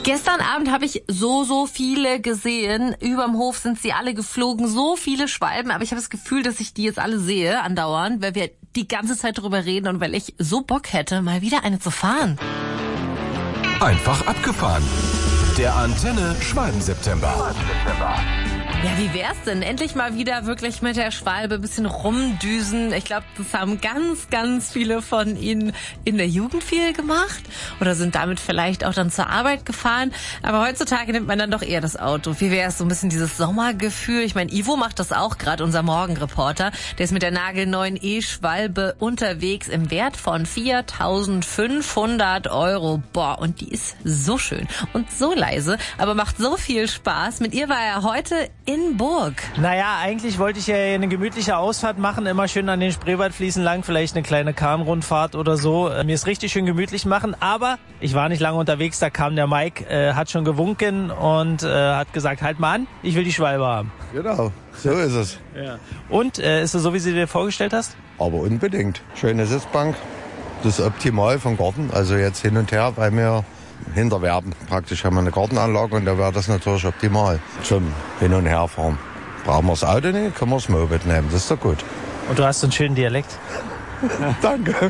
Gestern Abend habe ich so viele gesehen. Überm Hof sind sie alle geflogen, so viele Schwalben. Aber ich habe das Gefühl, dass ich die jetzt alle sehe, andauernd, weil wir die ganze Zeit drüber reden und weil ich so Bock hätte, mal wieder eine zu fahren. Einfach abgefahren. Der Antenne Schwalben-September. Ja, wie wär's denn? Endlich mal wieder wirklich mit der Schwalbe ein bisschen rumdüsen. Ich glaube, das haben ganz viele von Ihnen in der Jugend viel gemacht oder sind damit vielleicht auch dann zur Arbeit gefahren. Aber heutzutage nimmt man dann doch eher das Auto. Wie wär's? So ein bisschen dieses Sommergefühl. Ich meine, Ivo macht das auch gerade, unser Morgenreporter. Der ist mit der nagelneuen E-Schwalbe unterwegs im Wert von 4.500 €. Boah, und die ist so schön und so leise, aber macht so viel Spaß. Mit ihr war er heute in Burg. Naja, eigentlich wollte ich ja eine gemütliche Ausfahrt machen, immer schön an den Spreewaldfliesen lang, vielleicht eine kleine Kahnrundfahrt oder so. Mir ist richtig schön gemütlich machen, aber ich war nicht lange unterwegs, da kam der Mike, hat schon gewunken und hat gesagt, halt mal an, ich will die Schwalbe haben. Genau, so ist es. Ja. Und, ist es so, wie du dir vorgestellt hast? Aber unbedingt. Schöne Sitzbank, das ist optimal vom Garten, also jetzt hin und her, weil wir hinter Werben praktisch haben wir eine Gartenanlage und da wäre das natürlich optimal zum Hin- und Herfahren. Brauchen wir das Auto nicht, können wir das Moped nehmen, das ist doch gut. Und du hast so einen schönen Dialekt. Danke.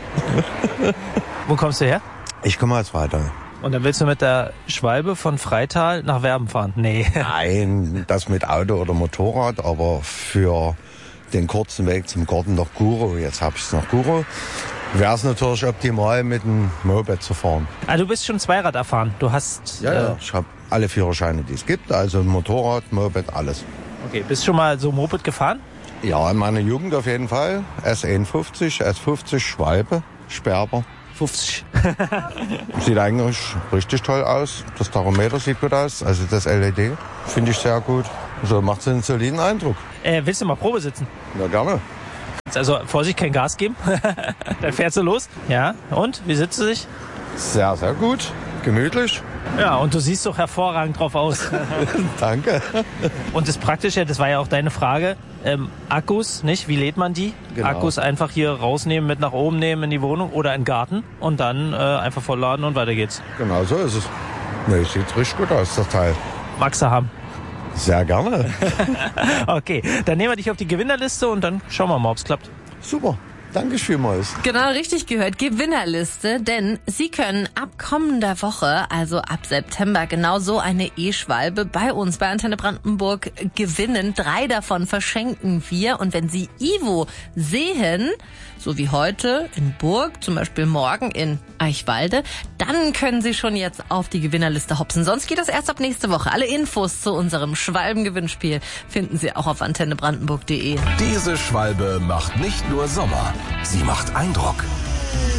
Wo kommst du her? Ich komme aus Freital. Und dann willst du mit der Schwalbe von Freital nach Werben fahren? Nee. Nein, das mit Auto oder Motorrad, aber für den kurzen Weg zum Garten nach Guro, jetzt habe ich es nach Guro, wäre es natürlich optimal, mit dem Moped zu fahren. Ah, du bist schon Zweirad erfahren. Du hast... Ja, ich habe alle Führerscheine, die es gibt, also Motorrad, Moped, alles. Okay, bist du schon mal so Moped gefahren? Ja, in meiner Jugend auf jeden Fall. S51, S50, Schwalbe, Sperber. 50. Sieht eigentlich richtig toll aus. Das Tachometer sieht gut aus, also das LED finde ich sehr gut. So macht es einen soliden Eindruck. Willst du mal Probe sitzen? Ja, gerne. Also Vorsicht, kein Gas geben. Dann fährst du los. Ja, und? Wie sitzt du dich? Sehr, sehr gut. Gemütlich. Ja, und du siehst doch hervorragend drauf aus. Danke. Und das Praktische, das war ja auch deine Frage, Akkus, nicht? Wie lädt man die? Genau. Akkus einfach hier rausnehmen, mit nach oben nehmen in die Wohnung oder in den Garten und dann einfach vollladen und weiter geht's. Genau so ist es. Nee, sieht richtig gut aus, das Teil. Magst du haben? Sehr gerne. Okay, dann nehmen wir dich auf die Gewinnerliste und dann schauen wir mal, ob's klappt. Super. Danke vielmals. Genau, richtig gehört. Gewinnerliste, denn Sie können ab kommender Woche, also ab September, genau so eine E-Schwalbe bei uns bei Antenne Brandenburg gewinnen. 3 davon verschenken wir. Und wenn Sie Ivo sehen, so wie heute in Burg, zum Beispiel morgen in Eichwalde, dann können Sie schon jetzt auf die Gewinnerliste hopsen. Sonst geht das erst ab nächste Woche. Alle Infos zu unserem Schwalbengewinnspiel finden Sie auch auf antennebrandenburg.de. Diese Schwalbe macht nicht nur Sommer, sie macht Eindruck.